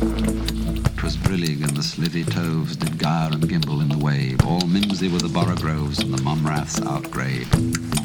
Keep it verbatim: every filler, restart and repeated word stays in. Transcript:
'Twas brillig and the slithy toves did gyre and gimble in the wave. All mimsy were the borogoves and the mumraths outgrave.